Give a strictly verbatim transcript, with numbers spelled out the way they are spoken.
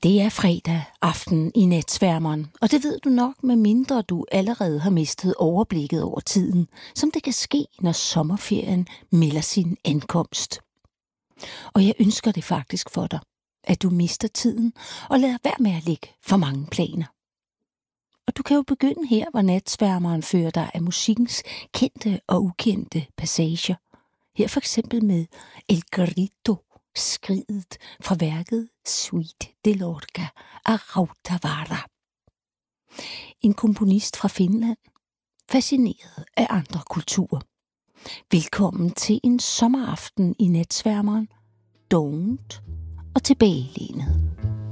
Det er fredag aften i Natsværmeren, og det ved du nok, medmindre du allerede har mistet overblikket over tiden, som det kan ske, når sommerferien melder sin ankomst. Og jeg ønsker det faktisk for dig, at du mister tiden og lader være med at lægge for mange planer. Og du kan jo begynde her, hvor Natsværmeren fører dig af musikkens kendte og ukendte passager. Her for eksempel med El Grito, skridet fra værket Suite de Lorca af Rautavaara. En komponist fra Finland, fascineret af andre kulturer. Velkommen til en sommeraften i Natsværmeren, dovent og tilbagelænet.